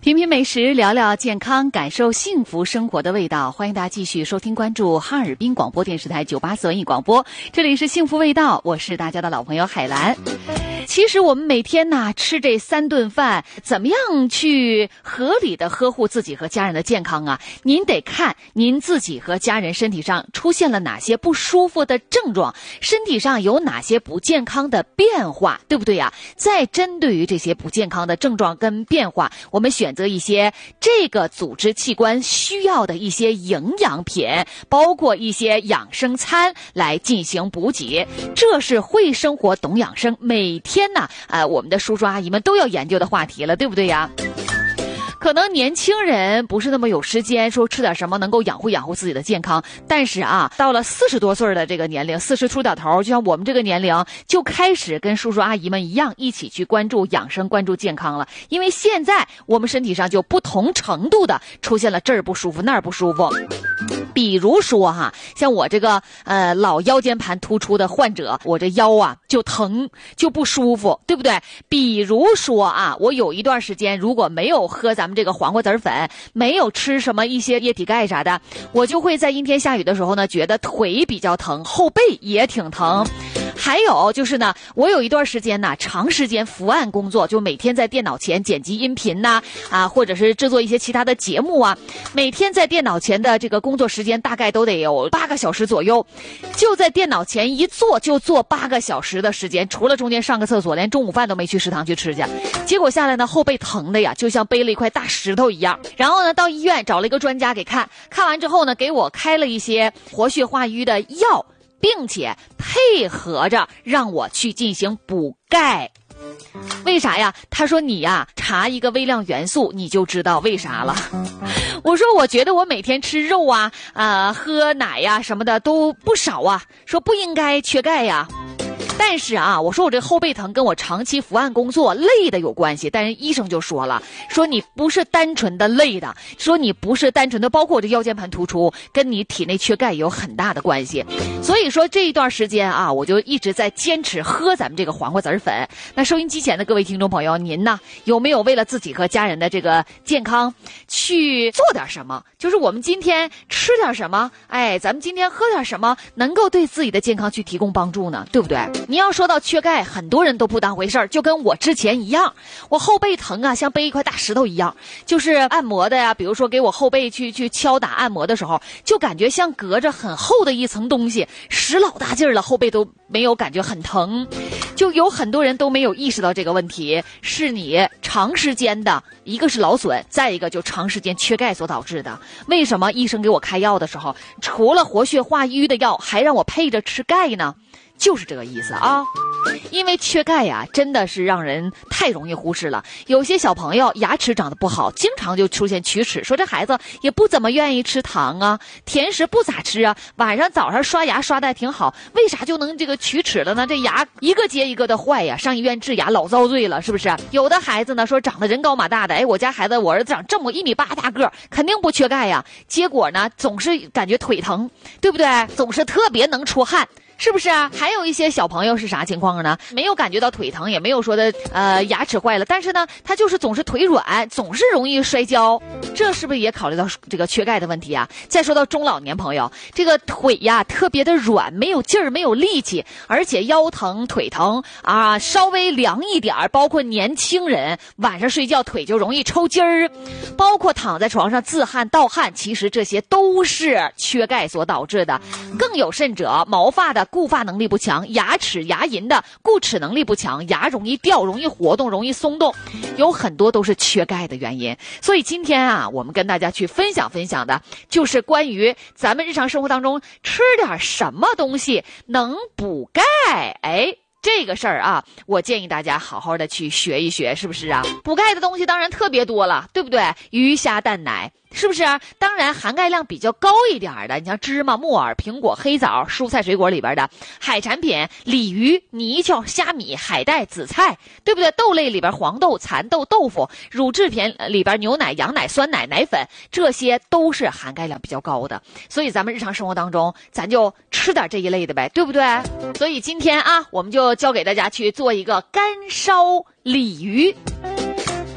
品品美食，聊聊健康，感受幸福生活的味道。欢迎大家继续收听关注哈尔滨广播电视台984文艺广播，这里是幸福味道，我是大家的老朋友海兰。其实我们每天呢吃这3顿饭，怎么样去合理的呵护自己和家人的健康啊？您得看您自己和家人身体上出现了哪些不舒服的症状，身体上有哪些不健康的变化，对不对呀？再针对于这些不健康的症状跟变化，我们选择一些这个组织器官需要的一些营养品，包括一些养生餐来进行补给。这是会生活懂养生每天呢我们的叔叔阿姨们都要研究的话题了，对不对呀？可能年轻人不是那么有时间说吃点什么能够养护自己的健康，但是到了40多岁的这个年龄，40出点头，就像我们这个年龄就开始跟叔叔阿姨们一样，一起去关注养生，关注健康了。因为现在我们身体上就不同程度的出现了这儿不舒服那儿不舒服。比如说像我这个老腰间盘突出的患者，我这腰就疼就不舒服，对不对？比如说我有一段时间如果没有喝咱们这个黄瓜籽粉，没有吃什么一些液体钙啥的，我就会在阴天下雨的时候呢，觉得腿比较疼，后背也挺疼。还有就是呢，我有一段时间呢，长时间伏案工作，就每天在电脑前剪辑音频或者是制作一些其他的节目每天在电脑前的这个工作时间大概都得有8个小时左右，就在电脑前一坐就坐8个小时的时间，除了中间上个厕所，连中午饭都没去食堂去吃去。结果下来呢，后背疼的呀，就像背了一块大石头一样。然后呢，到医院找了一个专家给看完之后呢，给我开了一些活血化瘀的药，并且配合着让我去进行补钙。为啥呀？他说你查一个微量元素你就知道为啥了。我说我觉得我每天吃肉喝奶什么的都不少说不应该缺钙呀。但是我说我这后背疼跟我长期伏案工作累的有关系，但是医生就说了，说你不是单纯的累的，说你不是单纯的，包括我这腰间盘突出跟你体内缺钙有很大的关系。所以说这一段时间我就一直在坚持喝咱们这个黄瓜籽粉。那收音机前的各位听众朋友，您呢有没有为了自己和家人的这个健康去做点什么？就是我们今天吃点什么，咱们今天喝点什么能够对自己的健康去提供帮助呢？对不对？你要说到缺钙，很多人都不当回事儿，就跟我之前一样，我后背疼像背一块大石头一样，就是按摩的比如说给我后背去敲打按摩的时候，就感觉像隔着很厚的一层东西，使老大劲儿了，后背都没有感觉很疼。就有很多人都没有意识到这个问题，是你长时间的，一个是劳损，再一个就长时间缺钙所导致的。为什么医生给我开药的时候，除了活血化瘀的药，还让我配着吃钙呢？就是这个意思因为缺钙真的是让人太容易忽视了。有些小朋友牙齿长得不好，经常就出现龋齿，说这孩子也不怎么愿意吃糖甜食不咋吃晚上早上刷牙刷得挺好，为啥就能这个龋齿了呢？这牙一个接一个的坏上医院治牙老遭罪了，是不是？有的孩子呢说长得人高马大的，我家孩子我儿子长这么1.8米大个，肯定不缺钙结果呢总是感觉腿疼，对不对？总是特别能出汗，是不是还有一些小朋友是啥情况呢？没有感觉到腿疼，也没有说的牙齿坏了，但是呢他就是总是腿软，总是容易摔跤，这是不是也考虑到这个缺钙的问题再说到中老年朋友，这个腿特别的软，没有劲儿，没有力气，而且腰疼腿疼稍微凉一点，包括年轻人晚上睡觉腿就容易抽筋儿，包括躺在床上自汗盗汗，其实这些都是缺钙所导致的。更有甚者，毛发的固发能力不强，牙齿牙龈的固齿能力不强，牙容易掉，容易活动，容易松动，有很多都是缺钙的原因。所以今天我们跟大家去分享的就是关于咱们日常生活当中吃点什么东西能补钙。这个事儿我建议大家好好的去学一学，是不是补钙的东西当然特别多了，对不对？鱼虾蛋奶，是不是当然含钙量比较高一点的，你像芝麻、木耳、苹果、黑枣，蔬菜水果里边的海产品，鲤鱼、泥鳅、虾米、海带、紫菜，对不对？豆类里边黄豆、蚕豆、豆腐，乳制品里边牛奶、羊奶、酸奶、奶粉，这些都是含钙量比较高的。所以咱们日常生活当中咱就吃点这一类的呗，对不对？所以今天我们就教给大家去做一个干烧鲤鱼。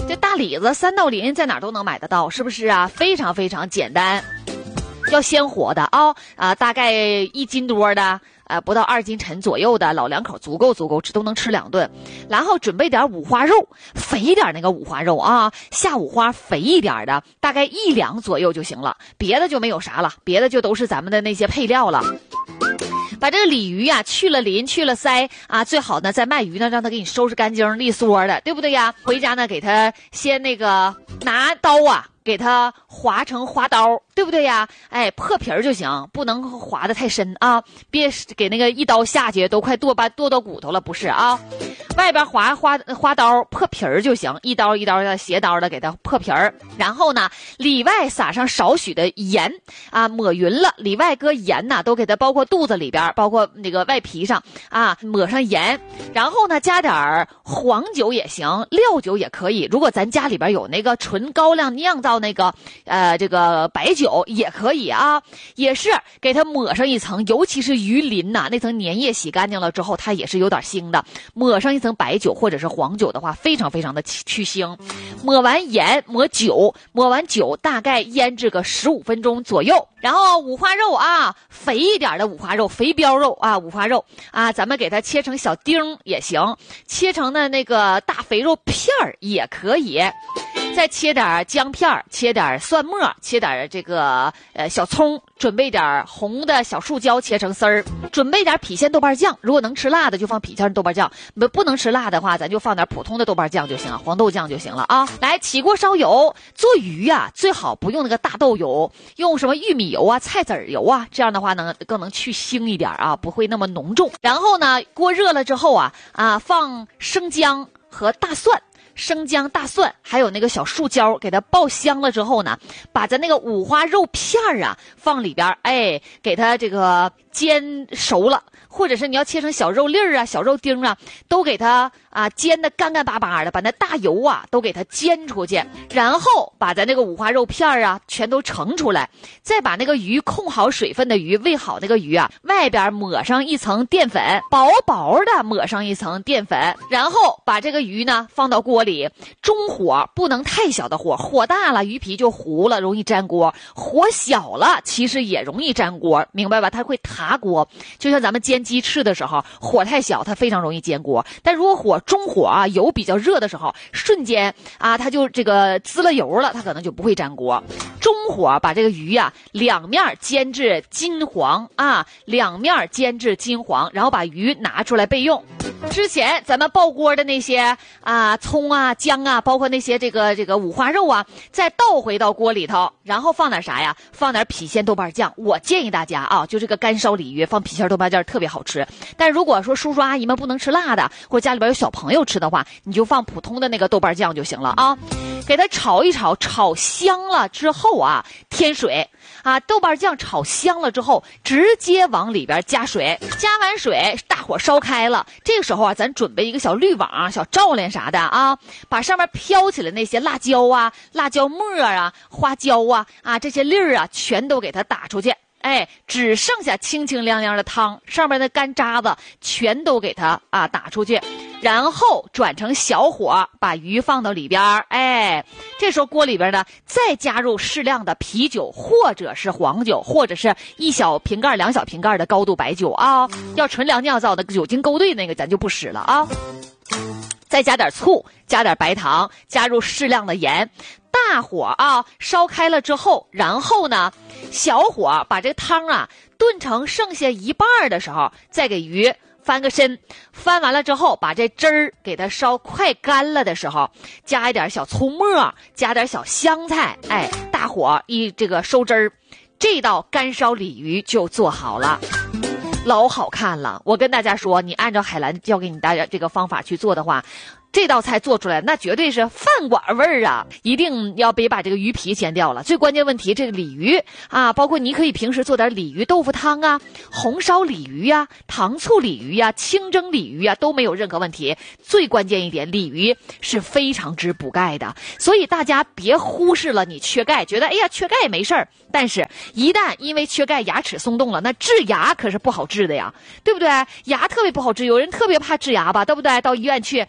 这大李子、三道鳞在哪儿都能买得到，是不是啊？非常非常简单，要鲜活的大概1斤多的。不到2斤沉左右的老两口足够吃，都能吃2顿。然后准备点五花肉，肥一点那个五花肉啊，下五花肥一点的，大概1两左右就行了，别的就没有啥了，别的就都是咱们的那些配料了。把这个鲤鱼呀去了鳞去了鳃啊，最好呢在卖鱼呢让它给你收拾干净利索的，对不对呀？回家呢给它先那个拿刀啊给它划成花刀，对不对呀？哎，破皮儿就行，不能划得太深啊，别给那个一刀下去都快剁到骨头了，不是啊？外边划花刀破皮儿就行，一刀一刀的斜刀的给它破皮儿，然后呢里外撒上少许的盐啊，抹匀了，里外搁盐呐，都给它包括肚子里边，包括那个外皮上啊，抹上盐，然后呢加点黄酒也行，料酒也可以，如果咱家里边有那个纯高粱酿造那个这个白酒也可以啊，也是给它抹上一层，尤其是鱼鳞呐，那层粘液洗干净了之后它也是有点腥的，抹上一层白酒或者是黄酒的话非常非常的去腥。抹完盐抹酒大概腌制个15分钟左右，然后五花肉啊，肥一点的五花肉，肥膘肉啊，五花肉啊，咱们给它切成小丁也行，切成的那个大肥肉片儿也可以，再切点姜片，切点蒜末，切点这个小葱，准备点红的小树椒切成丝儿，准备点郫县豆瓣酱，如果能吃辣的就放郫县豆瓣酱，不能吃辣的话咱就放点普通的豆瓣酱就行了，黄豆酱就行了啊。来，起锅烧油，做鱼啊最好不用那个大豆油，用什么玉米油啊、菜籽油啊，这样的话更能去腥一点啊，不会那么浓重。然后呢锅热了之后放生姜和大蒜，生姜、大蒜还有那个小树椒，给它爆香了之后呢，把咱那个五花肉片放里边，哎，给它这个煎熟了，或者是你要切成小肉粒儿小肉丁都给它煎得干干巴巴的，把那大油都给它煎出去，然后把咱那个五花肉片全都盛出来，再把那个鱼控好水分的鱼，喂好那个鱼外边抹上一层淀粉，薄薄的抹上一层淀粉，然后把这个鱼呢放到锅里，中火，不能太小的火，火大了鱼皮就糊了，容易粘锅，火小了其实也容易粘锅，明白吧？它会塌锅，就像咱们煎鸡翅的时候，火太小它非常容易煎锅，但如果火中火油比较热的时候，瞬间它就这个滋了油了，它可能就不会粘锅。中火把这个鱼两面煎至金黄两面煎至金黄，然后把鱼拿出来备用。之前咱们爆锅的那些葱姜包括那些这个五花肉再倒回到锅里头，然后放点啥呀？放点郫县豆瓣酱。我建议大家就这个干烧鲤鱼放郫县豆瓣酱特别好吃。但如果说叔叔阿姨们不能吃辣的，或者家里边有小朋友吃的话，你就放普通的那个豆瓣酱就行了给它炒一炒，炒香了之后添水豆瓣酱炒香了之后，直接往里边加水，加完水大火烧开了，这个时候咱准备一个小滤网、小罩帘啥的把上面飘起来那些辣椒辣椒末花椒这些粒儿全都给它打出去，哎，只剩下清清凉凉的汤，上面的干渣子全都给它打出去，然后转成小火，把鱼放到里边，哎，这时候锅里边呢再加入适量的啤酒或者是黄酒，或者是1小瓶盖2小瓶盖的高度白酒要纯粮酿造的酒精勾兑那个咱就不使了再加点醋，加点白糖，加入适量的盐，大火烧开了之后，然后呢小火把这个汤炖成剩下一半的时候，再给鱼翻个身，翻完了之后把这汁儿给它烧快干了的时候，加一点小葱末，加点小香菜，哎，大火这个收汁儿，这道干烧鲤鱼就做好了。老好看了，我跟大家说，你按照海兰教给你大家这个方法去做的话，这道菜做出来那绝对是饭馆味儿一定要别把这个鱼皮煎掉了。最关键问题，这个鲤鱼包括你可以平时做点鲤鱼豆腐汤红烧鲤鱼糖醋鲤鱼清蒸鲤鱼都没有任何问题。最关键一点，鲤鱼是非常之补钙的，所以大家别忽视了你缺钙，觉得哎呀缺钙没事儿，但是一旦因为缺钙牙齿松动了，那治牙可是不好治的呀，对不对？牙特别不好治，有人特别怕治牙吧，对不对？到医院去，哎呀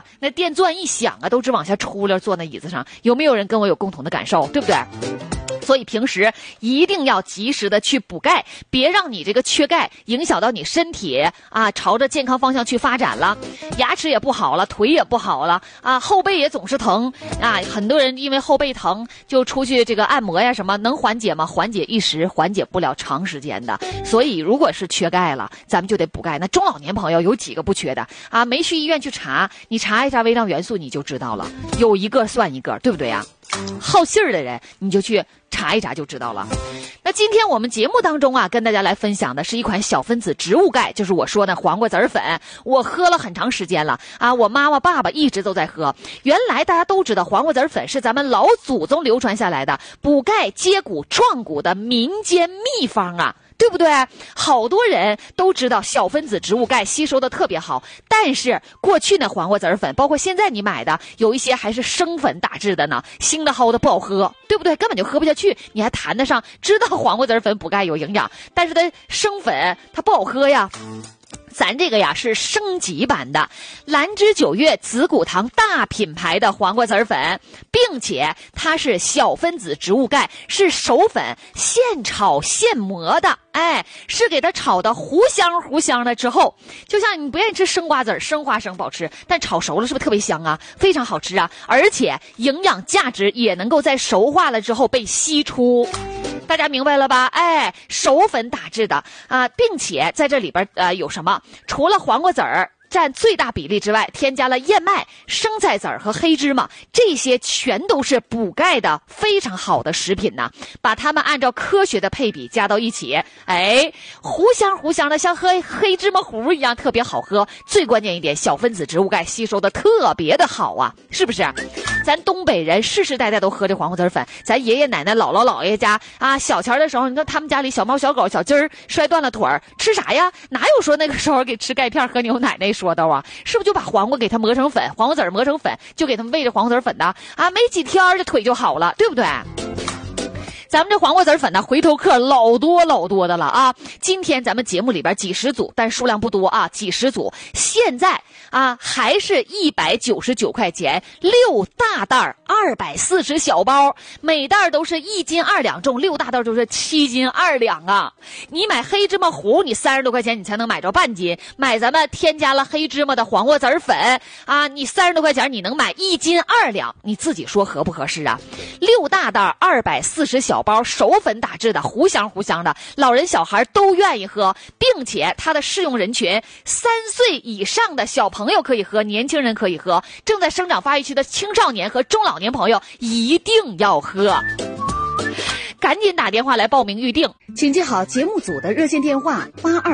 啊，那电钻一响啊，都直往下出溜，坐那椅子上。有没有人跟我有共同的感受，对不对？所以平时一定要及时的去补钙，别让你这个缺钙影响到你身体啊，朝着健康方向去发展了，牙齿也不好了，腿也不好了啊，后背也总是疼啊。很多人因为后背疼就出去这个按摩呀什么，能缓解吗？缓解一时，缓解不了长时间的。所以如果是缺钙了，咱们就得补钙。那中老年朋友有几个不缺的啊？没去医院去查，你查一查微量元素你就知道了，有一个算一个，对不对呀？好信儿的人你就去查一查就知道了。那今天我们节目当中啊，跟大家来分享的是一款小分子植物钙，就是我说的黄瓜籽粉。我喝了很长时间了啊，我妈妈爸爸一直都在喝。原来大家都知道黄瓜籽粉是咱们老祖宗流传下来的补钙接骨壮骨的民间秘方啊，对不对？好多人都知道小分子植物钙吸收的特别好，但是过去呢黄瓜籽粉，包括现在你买的有一些还是生粉打制的呢，腥的齁的不好喝，对不对？根本就喝不下去。你还谈得上知道黄瓜籽粉补钙有营养，但是它生粉它不好喝呀。咱这个呀是升级版的兰芝9月紫骨堂大品牌的黄瓜籽粉，并且它是小分子植物钙，是手粉现炒现磨的，哎，是给它炒的糊香的之后，就像你不愿意吃生瓜子，生花生不好吃，但炒熟了是不是特别香啊？非常好吃啊，而且营养价值也能够在熟化了之后被析出。大家明白了吧？哎，手粉打制的啊，并且在这里边有什么？除了黄瓜籽儿占最大比例之外，添加了燕麦、生菜籽儿和黑芝麻，这些全都是补钙的非常好的食品呢。把它们按照科学的配比加到一起，哎，糊香的，像喝黑芝麻糊一样，特别好喝。最关键一点，小分子植物钙吸收的特别的好啊，是不是？咱东北人世世代代都喝这黄瓜籽粉，咱爷爷奶奶姥姥姥爷家啊，小前的时候，你看他们家里小猫小狗小鸡儿摔断了腿儿，吃啥呀？哪有说那个时候给吃钙片喝牛奶那说道啊？是不是就把黄瓜给它磨成粉，黄瓜籽磨成粉，就给他们喂着黄瓜籽粉的啊？没几天这腿就好了，对不对？咱们这黄瓜籽粉呢，回头客老多的了啊！今天咱们节目里边几十组，但数量不多啊，几十组，现在啊还是199块钱，6大袋240小包，每袋都是1斤2两重，6大袋就是7斤2两啊！你买黑芝麻糊，你30多块钱你才能买着半斤，买咱们添加了黑芝麻的黄瓜籽粉啊，你30多块钱你能买1斤2两，你自己说合不合适啊？6大袋240小包，手粉打制的，糊香的，老人小孩都愿意喝，并且它的适用人群3岁以上的小朋友可以喝，年轻人可以喝，正在生长发育期的青少年和中老年朋友一定要喝。赶紧打电话来报名预定， 请记好节目组的热线电话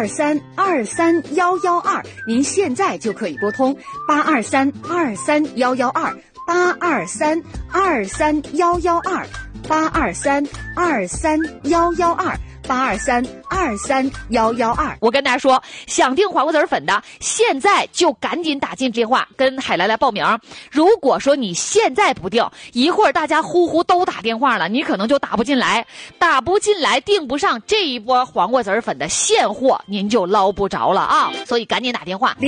823-23112，您现在就可以拨通823-23112，823-23112，823-23112。 我跟大家说，想订黄瓜籽粉的，现在就赶紧打进电话跟海来报名。如果说你现在不订，一会儿大家呼都打电话了，你可能就打不进来，订不上这一波黄瓜籽粉的现货，您就捞不着了啊！所以赶紧打电话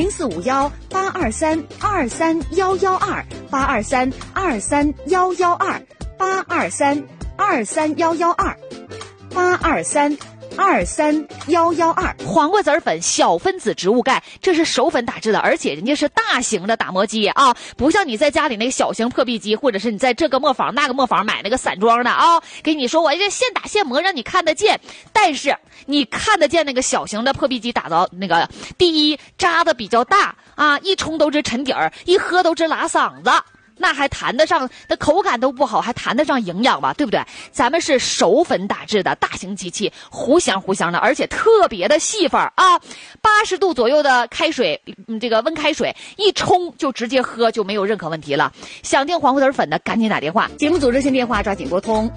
0451-823-23112，823-23112，823-23112。 黄瓜籽粉小分子植物钙，这是手粉打制的，而且人家是大型的打磨机啊，不像你在家里那个小型破壁机，或者是你在这个磨坊那个磨坊买那个散装的啊，给你说我这现打现磨让你看得见，但是你看得见那个小型的破壁机打到那个，第一扎的比较大啊，一冲都是沉底儿，一喝都是拉嗓子，那还谈得上，那口感都不好，还谈得上营养吧，对不对？咱们是手粉打制的大型机器，糊香的，而且特别的细粉啊，80度左右的开水，这个温开水一冲就直接喝，就没有任何问题了。想订黄瓜籽粉的赶紧打电话， 节目组热线电话抓紧拨通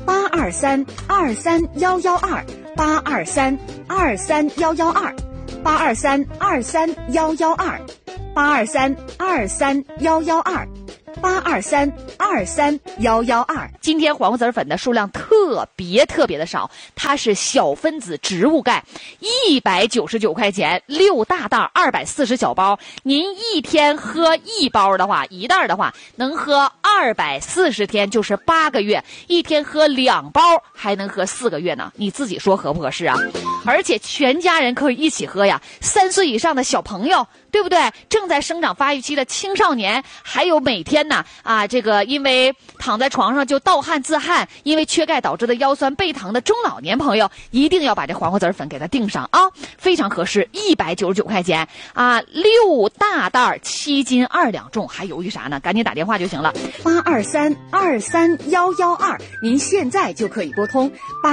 823-23112，823-23112，823-23112，823-23112。今天黄瓜籽粉的数量特特别的少，它是小分子植物钙，199块钱，6大袋，240小包。您一天喝一包的话，一袋的话，能喝240天，就是8个月。一天喝2包，还能喝4个月呢。你自己说合不合适啊？而且全家人可以一起喝呀，3岁以上的小朋友，对不对？正在生长发育期的青少年，还有每天呢这个因为躺在床上就盗汗自汗，因为缺钙导致的腰酸背疼的中老年朋友，一定要把这黄瓜籽粉给它订上啊，非常合适，199块钱6大袋，7斤2两重，还犹豫啥呢？赶紧打电话就行了。 823-23112，您现在就可以拨通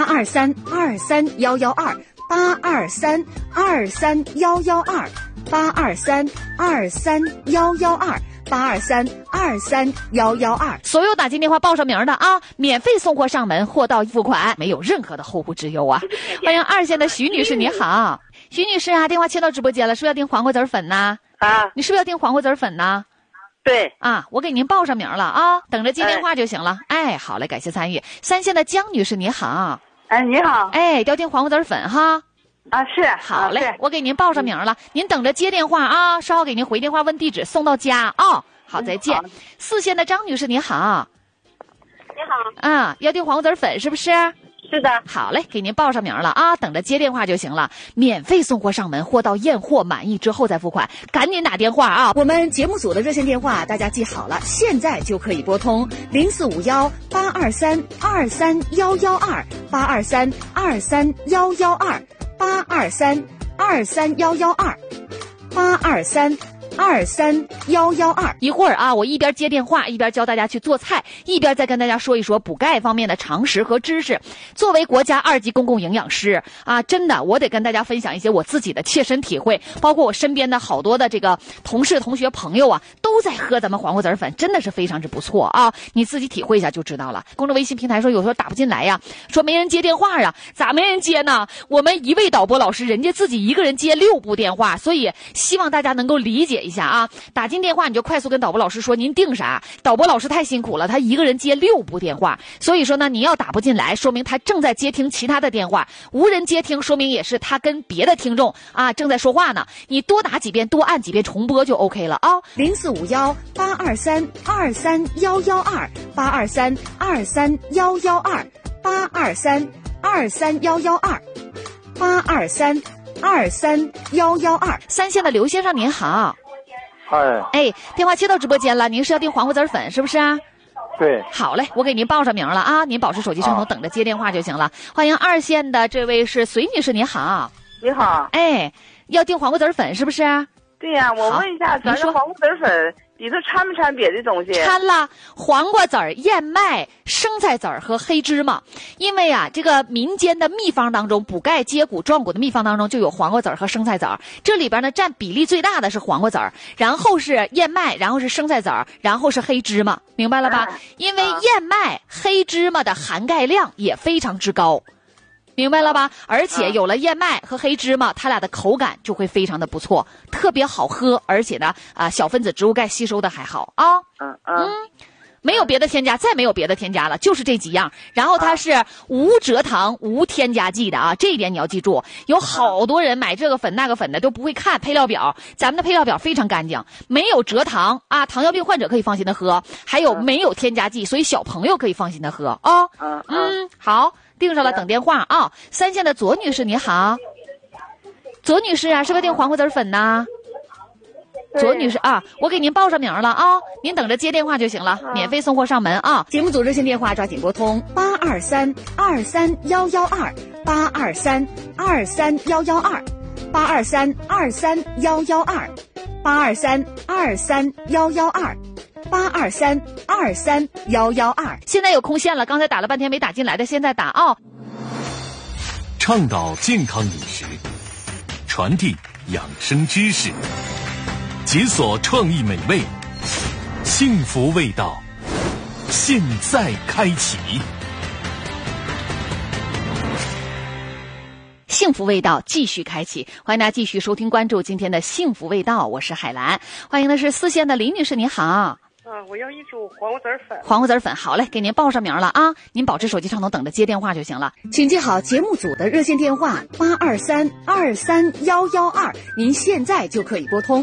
823-23112，823-23112，823-23112，823-23112。 所有打进电话报上名的啊，免费送货上门，货到付款，没有任何的后顾之忧啊！欢迎2线的徐女士，你好，徐女士啊，电话切到直播间了，是不是要订黄瓜籽粉呢？你是不是要订黄瓜籽粉呢？ 对我给您报上名了啊，等着接电话就行了。好嘞，感谢参与。3线的江女士，你好。 你好。 要订黄瓜籽粉哈。 是。 好嘞，我给您报上名了，您等着接电话啊，稍后给您回电话问地址，送到家啊。好，再见。4线的张女士，你好。 你好。 要订黄瓜籽粉是不是？ 是的。 好嘞，给您报上名了啊，等着接电话就行了，免费送货上门，货到验货满意之后再付款，赶紧打电话啊！ 我们节目组的热线电话大家记好了，现在就可以拨通0451-823-23112，823-23112，823-23112，823-23112。 一会儿我一边接电话，一边教大家去做菜，一边再跟大家说一说补钙方面的常识和知识。作为国家2级公共营养师真的，我得跟大家分享一些我自己的切身体会，包括我身边的好多的这个同事、同学、朋友都在喝咱们黄瓜籽粉，真的是非常之不错啊！你自己体会一下就知道了。公众微信平台说有时候打不进来呀，说没人接电话咋没人接呢？我们一位导播老师，人家自己一个人接6部电话，所以希望大家能够理解一下打进电话你就快速跟导播老师说您订啥，导播老师太辛苦了，他一个人接6部电话，所以说呢，你要打不进来，说明他正在接听其他的电话，无人接听，说明也是他跟别的听众正在说话呢。你多打几遍，多按几遍重播就 OK 了 0451-823-23112，823-23112，823-23112。 3线的刘先生您好。电话接到直播间了，您是要订黄瓜籽粉是不是对。 好嘞，我给您报上名了您保持手机畅通，等着接电话就行了。欢迎2线的这位是隋女士，你好。 你好。 要订黄瓜籽粉是不是？ 对呀，我问一下，咱这黄瓜籽粉里头掺不掺别的东西？ 掺了黄瓜籽、燕麦、生菜籽和黑芝麻。因为这个民间的秘方当中，补钙接骨壮骨的秘方当中就有黄瓜籽和生菜籽，这里边呢占比例最大的是黄瓜籽，然后是燕麦，然后是生菜籽，然后是黑芝麻，明白了吧？因为燕麦、黑芝麻的含钙量也非常之高，明白了吧？而且有了燕麦和黑芝麻，它俩的口感就会非常的不错，特别好喝，而且呢小分子植物钙吸收的还好没有别的添加，再没有别的添加了，就是这几样。然后它是无蔗糖、无添加剂的这一点你要记住。有好多人买这个粉那个粉的都不会看配料表，咱们的配料表非常干净，没有蔗糖糖尿病患者可以放心的喝，还有没有添加剂，所以小朋友可以放心的喝好，订上了，等电话3线的左女士你好。左女士是不是订黄瓜籽粉呢？左女士我给您报上名了您等着接电话就行了，免费送货上门节目组热线电话抓紧拨通823-23112，823-23112，823-23112，823-23112。 现在有空线了，刚才打了半天没打进来的，现在打倡导健康饮食，传递养生知识，解锁创意美味，幸福味道，现在开启。 幸福味道继续开启，欢迎大家继续收听关注今天的幸福味道，我是海兰。欢迎的是4线的林女士，你好。 我要一组黄瓜籽粉。 黄瓜籽粉，好嘞，给您报上名了啊！您保持手机畅通，等着接电话就行了。 请记好节目组的热线电话823-23112，您现在就可以拨通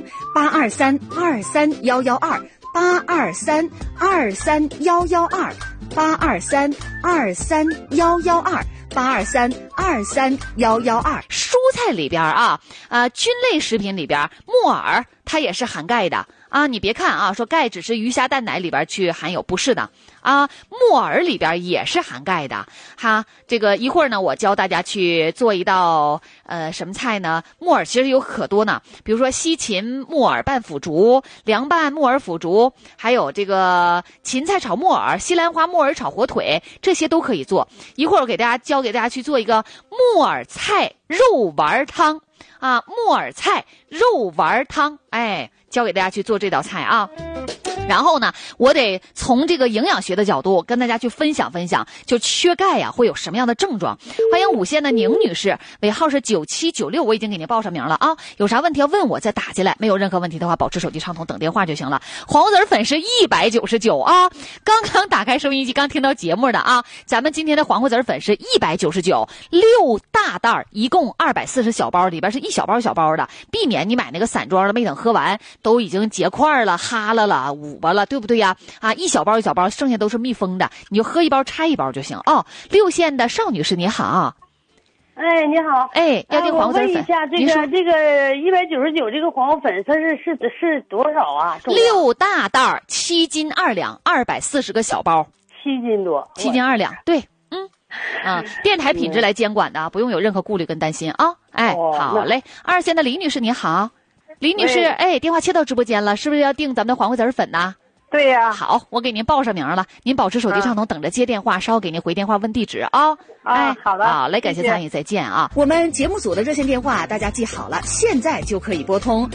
823-23112，823-23112，823-23112，823-23112。 蔬菜里边啊，菌类食品里边，木耳它也是含钙的啊。你别看啊，说钙只是鱼虾蛋奶里边去含有，不是的啊，木耳里边也是含钙的哈。这个一会儿呢，我教大家去做一道什么菜呢？木耳其实有可多呢，比如说西芹木耳拌腐竹、凉拌木耳腐竹，还有这个芹菜炒木耳、西兰花木耳炒火腿，这些都可以做。一会儿我教给大家去做一个木耳菜肉丸汤啊，木耳菜肉丸汤，哎，教给大家去做这道菜啊。然后呢，我得从这个营养学的角度跟大家去分享，就缺钙呀会有什么样的症状。欢迎5线的宁女士，尾号是9796，我已经给您报上名了啊。有啥问题要问我再打进来，没有任何问题的话保持手机畅通等电话就行了。黄瓜籽粉是199啊，刚刚打开收音机刚听到节目的啊，咱们今天的黄瓜籽粉是199，6大袋一共240小包，里边是一小包一小包的，避免你买那个散装的没等喝完都已经结块了、哈了、捂巴了，对不对呀？啊，一小包一小包，剩下都是密封的，你就喝一包拆一包就行哦。6线的邵女士你好。 哎，你好。 哎，要订黄瓜籽粉。 我问一下，这个199这个黄瓜粉它是多少啊 ？6大袋7斤2两，240个小包 ，7斤多 ，7斤2两，对，电台品质来监管的，不用有任何顾虑跟担心啊。哎，好嘞。2线的李女士你好。李女士，哎，电话切到直播间了，是不是要订咱们的黄瓜籽粉呢？ 对呀。 好，我给您报上名了，您保持手机畅通，等着接电话，稍后给您回电话问地址啊。哎， 好的， 好嘞，感谢参与，再见啊。 我们节目组的热线电话大家记好了，现在就可以拨通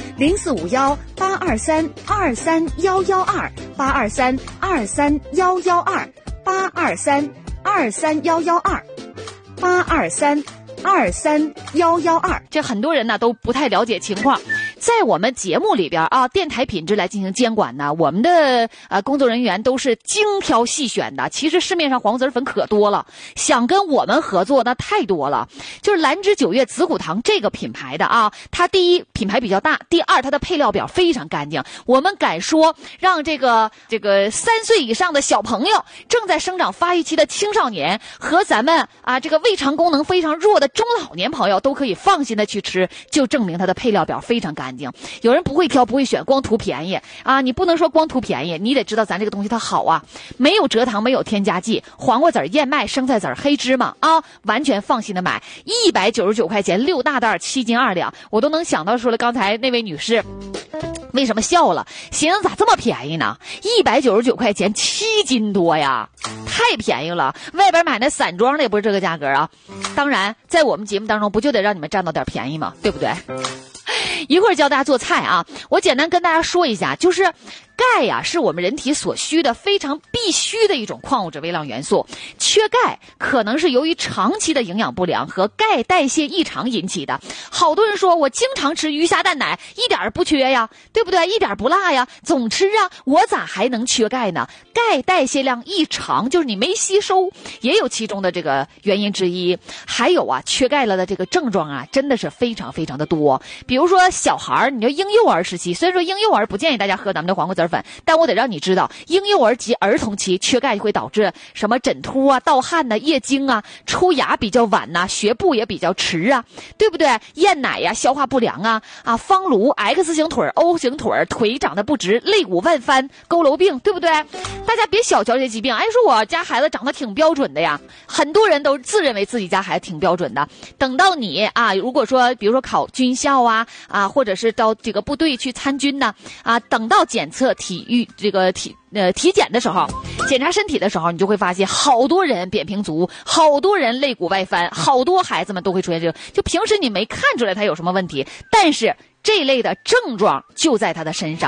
0451-823-23112，823-23112，823-23112，823-23112。 这很多人呢都不太了解情况。在我们节目里边啊，电台品质来进行监管呢，我们的工作人员都是精挑细选的。其实市面上黄瓜籽粉可多了，想跟我们合作那太多了。就是兰芝9月紫骨堂这个品牌的啊，它第一品牌比较大，第二它的配料表非常干净。我们敢说，让这个3岁以上的小朋友、正在生长发育期的青少年和咱们这个胃肠功能非常弱的中老年朋友都可以放心的去吃，就证明它的配料表非常干净。有人不会挑不会选，光图便宜啊！你不能说光图便宜，你得知道咱这个东西它好啊，没有蔗糖，没有添加剂，黄瓜籽、燕麦、生菜籽、黑芝麻啊，完全放心的买。199块钱6大袋7斤2两，我都能想到说了，刚才那位女士为什么笑了？寻思咋这么便宜呢？199块钱7斤多呀，太便宜了！外边买那散装的也不是这个价格啊。当然，在我们节目当中，不就得让你们占到点便宜吗？对不对？一会儿教大家做菜啊，我简单跟大家说一下，就是钙呀，是我们人体所需的非常必须的一种矿物质微量元素。缺钙可能是由于长期的营养不良和钙代谢异常引起的。好多人说我经常吃鱼虾蛋奶，一点不缺呀，对不对？一点不辣呀，总吃啊，我咋还能缺钙呢？钙代谢量异常，就是你没吸收，也有其中的这个原因之一。还有啊，缺钙了的这个症状啊，真的是非常非常的多。比如说小孩，你说婴幼儿时期，虽然说婴幼儿不建议大家喝咱们的黄瓜籽粉，但我得让你知道，婴幼儿及儿童期缺钙会导致什么枕秃啊、盗汗呐、夜惊啊、出牙比较晚呐、学步也比较迟啊，对不对？厌奶呀、消化不良啊、方颅、X 型腿、O 型腿、腿长得不直、肋骨外翻、佝偻病，对不对？大家别小瞧这疾病，哎，说我家孩子长得挺标准的呀，很多人都自认为自己家孩子挺标准的。等到你如果说比如说考军校或者是到这个部队去参军呢等到检测体检的时候，检查身体的时候，你就会发现好多人扁平足，好多人肋骨外翻，好多孩子们都会出现这个，就平时你没看出来他有什么问题，但是这类的症状就在他的身上。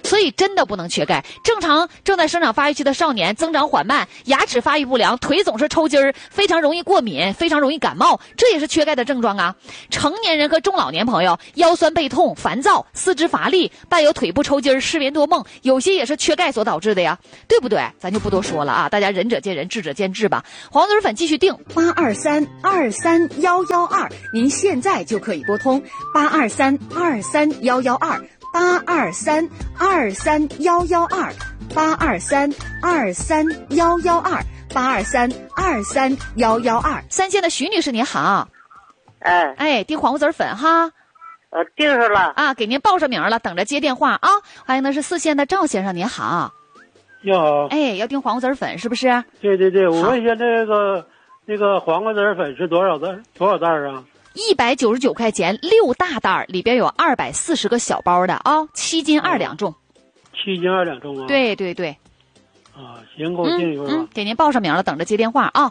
所以真的不能缺钙。正常正在生长发育期的少年增长缓慢，牙齿发育不良，腿总是抽筋儿，非常容易过敏，非常容易感冒，这也是缺钙的症状啊。成年人和中老年朋友腰酸背痛、烦躁、四肢乏力，伴有腿部抽筋儿、失眠多梦，有些也是缺钙所导致的呀，对不对？咱就不多说了啊，大家仁者见仁，智者见智吧。黄瓜子粉继续定 823231122，您现在就可以拨通823231122，823231122，823231122，823231122。 三线的徐女士您好， 哎， 订黄瓜子粉哈。 订上了啊，给您报上名了，等着接电话啊。欢迎的是四线的赵先生，您好。 你好。 哎，要订黄瓜子粉是不是？ 对对对，我问一下那个黄瓜子粉是多少袋啊 ？199块钱，6大袋，里边有240个小包的啊，7斤2两重。 7斤2两重啊？ 对对对。 啊，行，给我订一份吧。 给您报上名了，等着接电话啊。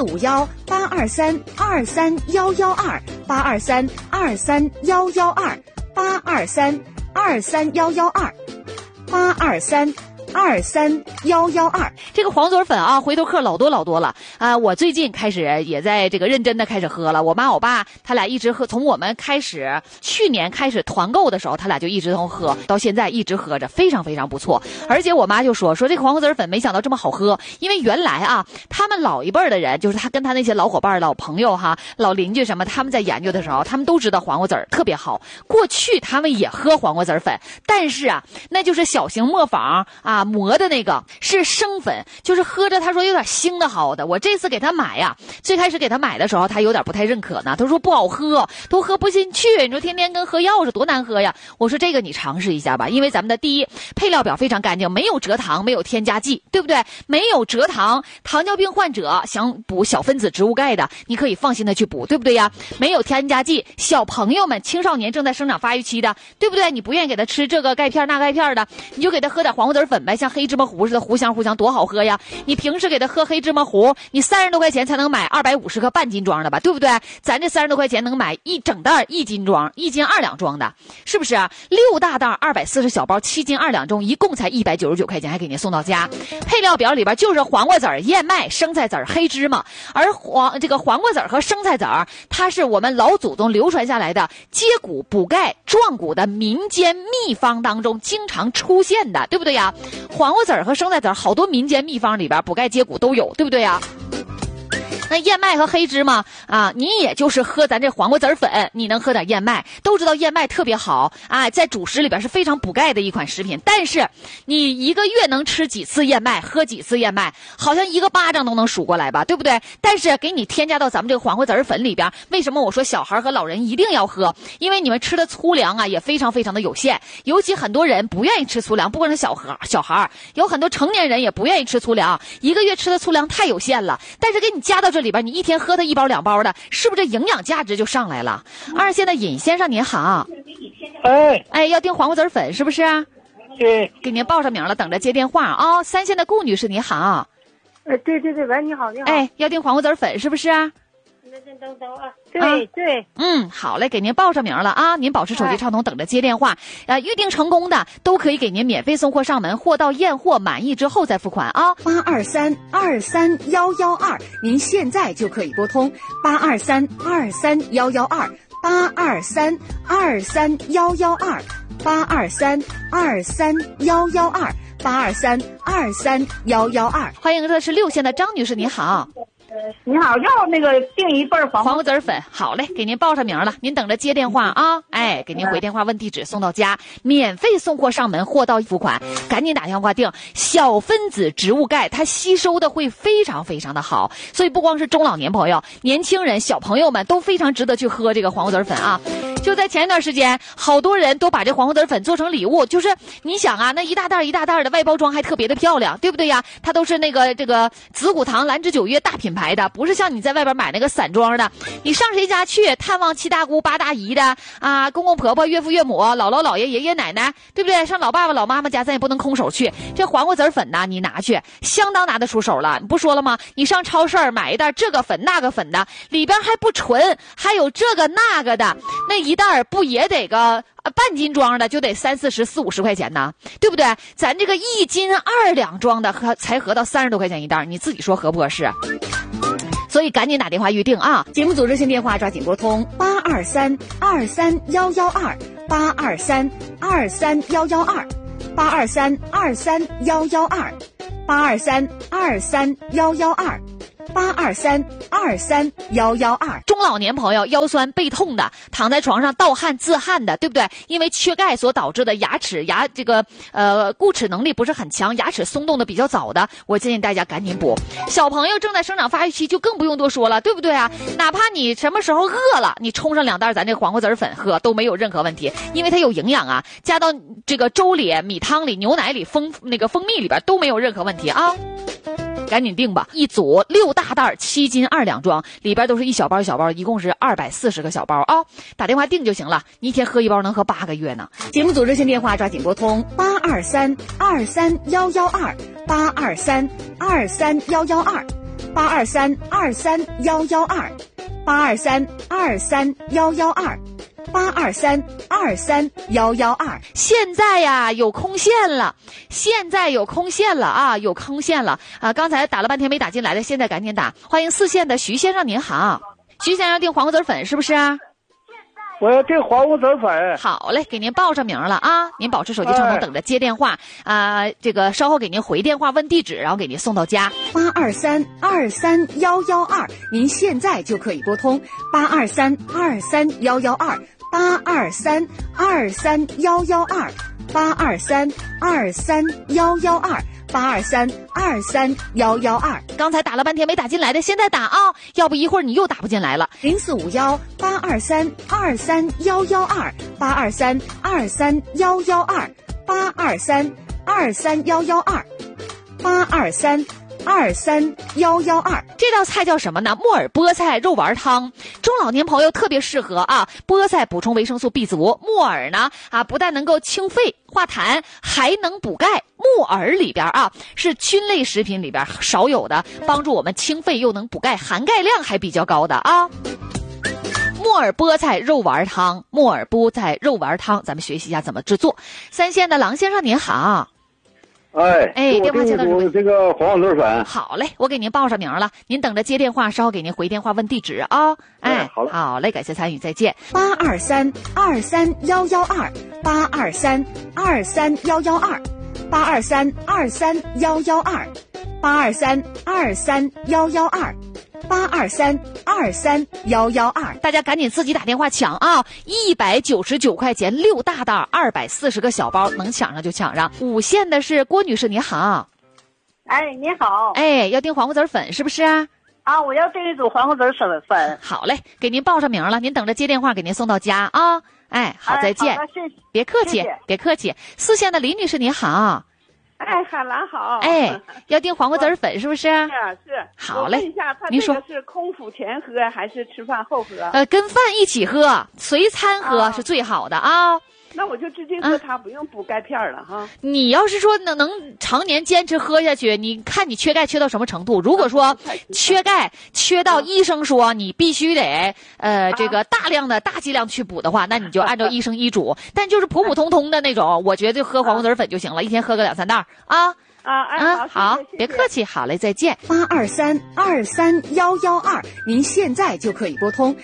0452-823-231122，823-231122，823-231122。 这个黄嘴粉啊，回头客老多了啊！我最近开始也在这个认真的开始喝了。我妈我爸他俩一直喝，从我们开始去年开始团购的时候，他俩就一直都喝，到现在一直喝着，非常非常不错。而且我妈就说这个黄瓜子粉没想到这么好喝，因为原来啊，他们老一辈的人，就是他跟他那些老伙伴、老朋友哈、老邻居什么，他们在研究的时候，他们都知道黄瓜子特别好。过去他们也喝黄瓜子粉，但是啊，那就是小型磨坊啊磨的那个是生粉，就是喝着他说有点腥的好的。我这次给他买呀，最开始给他买的时候他有点不太认可呢，他说不好喝，都喝不进去，你说天天跟喝药似的多难喝呀。我说这个你尝试一下吧，因为咱们的第一配料表非常干净，没有蔗糖，没有添加剂，对不对？没有蔗糖，糖尿病患者想补小分子植物钙的，你可以放心的去补，对不对呀？没有添加剂，小朋友们、青少年正在生长发育期的，对不对？你不愿意给他吃这个钙片那钙片的，你就给他喝点黄瓜子粉呗，像黑芝麻糊似的，糊香多好喝呀。你平时给他喝黑芝麻糊，你30多块钱才能买250克半斤装的吧，对不对？咱这30多块钱能买一整袋1斤装，1斤2两装的，是不是啊？6大袋240小包，7斤2两重，一共才199块钱，还给您送到家。配料表里边就是黄瓜籽、燕麦、生菜籽、黑芝麻，而这个黄瓜籽和生菜籽，它是我们老祖宗流传下来的接骨补钙壮骨的民间秘方当中经常出现的，对不对呀？黄瓜籽和生菜籽好多民间秘方里边补钙接骨都有，对不对呀？那燕麦和黑芝麻啊，你也就是喝咱这黄瓜籽粉，你能喝点燕麦，都知道燕麦特别好啊，在主食里边是非常补钙的一款食品。但是你一个月能吃几次燕麦，喝几次燕麦，好像一个巴掌都能数过来吧，对不对？但是给你添加到咱们这个黄瓜籽粉里边，为什么我说小孩和老人一定要喝？因为你们吃的粗粮啊也非常非常的有限，尤其很多人不愿意吃粗粮，不光是小孩，有很多成年人也不愿意吃粗粮，一个月吃的粗粮太有限了。但是给你加到这里边，你一天喝它1包2包的，是不是这营养价值就上来了？二线的尹先生您好，哎，要订黄瓜籽粉是不是？ 对， 给您报上名了，等着接电话啊。三线的顾女士您好， 对，喂，你好。 哎，要订黄瓜籽粉是不是？ 等啊，对， 好嘞，给您报上名了啊！您保持手机畅通，等着接电话。预定成功的都可以给您免费送货上门，货到验货满意之后再付款啊。 823-23112，您现在就可以拨通823-23112，823-23112，823-23112，823-23112。 欢迎，这是6线的张女士，您好。 你好，要那个订一份黄瓜籽粉，好嘞，给您报上名了，您等着接电话啊！哎，给您回电话问地址，送到家，免费送货上门，货到付款，赶紧打电话订。小分子植物钙，它吸收的会非常非常的好，所以不光是中老年朋友、年轻人、小朋友们都非常值得去喝这个黄瓜籽粉啊！就在前一段时间，好多人都把这黄瓜籽粉做成礼物，就是你想啊，那一大袋一大袋的，外包装还特别的漂亮，对不对呀？它都是这个紫骨堂、兰芝九月大品牌的，不是像你在外边买那个散装的。你上谁家去探望七大姑八大姨的啊，公公婆婆、岳父岳母、姥姥姥爷、爷爷奶奶，对不对？上老爸爸老妈妈家咱也不能空手去。这黄瓜籽粉呢，你拿去相当拿得出手了。你不说了吗？你上超市买一袋这个粉那个粉的，里边还不纯，还有这个那个的，那一袋不也得个半斤装的就得30、40、50块钱呢，对不对？咱这个1斤2两装的才合到30多块钱一袋，你自己说合不合适？所以赶紧打电话预定啊！ 节目组热线电话抓紧拨通823-23-112，823-23-112，823-23-112，823-23-112。 中老年朋友腰酸背痛的，躺在床上盗汗自汗的，对不对？因为缺钙所导致的固齿能力不是很强，牙齿松动的比较早的，我建议大家赶紧补。小朋友正在生长发育期就更不用多说了，对不对啊？哪怕你什么时候饿了，你冲上2袋咱这黄瓜籽粉喝都没有任何问题，因为它有营养啊，加到这个粥里、米汤里、牛奶里、蜂蜜里边都没有任何问题啊。赶紧订吧，一组6大袋7斤2两装，里边都是一小包一小包，一共是240个小包啊！打电话订就行了，你一天喝1包能喝8个月呢。 节目组热线电话抓紧拨通823-23-112，823-23-112，823-23-112，823-23-112。 现在呀有空线了啊，有空线了啊！刚才打了半天没打进来的，现在赶紧打。欢迎4线的徐先生您好，徐先生订黄瓜籽粉是不是？ 我要订黄瓜籽粉。 好嘞，给您报上名了啊！您保持手机畅通，等着接电话这个稍后给您回电话问地址，然后给您送到家。 823-23-112，您现在就可以拨通823-23-112，823-23-112，823-23-112。 刚才打了半天没打进来的，现在打啊，要不一会儿你又打不进来了。 0451823-23-112，823-23-112，823-23-112，823-23-112。 这道菜叫什么呢？木耳菠菜肉丸汤，中老年朋友特别适合啊。菠菜补充维生素 B 族，木耳呢不但能够清肺化痰，还能补钙。木耳里边是菌类食品里边少有的，帮助我们清肺又能补钙，含钙量还比较高的啊。木耳菠菜肉丸汤，木耳菠菜肉丸汤，咱们学习一下怎么制作。3线的郎先生您好。电话接到这个黄瓜籽粉。 好嘞，我给您报上名了，您等着接电话，稍后给您回电话问地址啊。好嘞，感谢参与，再见。 823-23-112，823-23-112，823-23-112，823-23-112。 大家赶紧自己打电话抢啊！199块钱6大袋，240个小包，能抢上就抢上。5线的是郭女士，你好。 你好。 要订黄瓜籽粉是不是啊？ 我要订一组黄瓜籽粉。 好嘞，给您报上名了，您等着接电话给您送到家啊。好，再见。 谢谢。 别客气，别客气。4线的李女士，你好。 海兰好。 要订黄瓜籽粉是不是？ 是。 好嘞。 我问一下，他您说这个是空腹前喝还是吃饭后喝？ 跟饭一起喝，随餐喝是最好的啊。 那我就直接喝它，不用补钙片了哈。 你要是说能常年坚持喝下去，你看你缺钙缺到什么程度？如果说缺钙缺到医生说你必须得这个大剂量去补的话，那你就按照医生医嘱。但就是普普通通的那种，我觉得就喝黄瓜籽粉就行了，一天喝个2、3袋啊。好，别客气，好嘞，再见。 823-23-112，您现在就可以拨通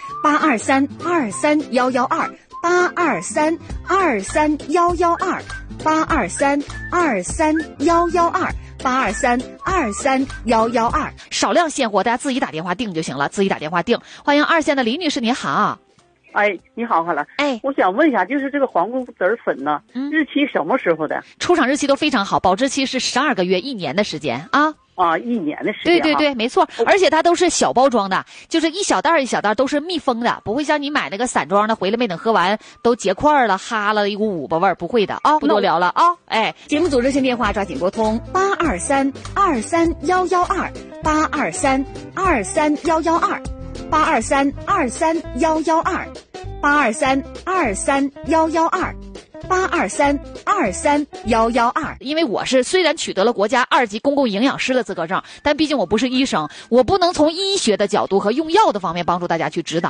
823-23-112，823-23-112，823-23-112。 少量现货，大家自己打电话订就行了，自己打电话订。欢迎2线的李女士，你好。 你好，海兰。我想问一下，就是这个黄瓜籽粉呢，日期什么时候的？ 出厂日期都非常好，保质期是12个月，1年的时间啊。 1年的时间。 对，没错，而且它都是小包装的，就是一小袋一小袋都是密封的，不会像你买那个散装的，回来没等喝完都结块了，哈了一股五巴味儿，不会的啊。不多聊了啊， 节目组热线电话抓紧拨通823-23-112，823-23-112，823-23-112，823-23-112。 因为我是虽然取得了国家2级公共营养师的资格证，但毕竟我不是医生，我不能从医学的角度和用药的方面帮助大家去指导。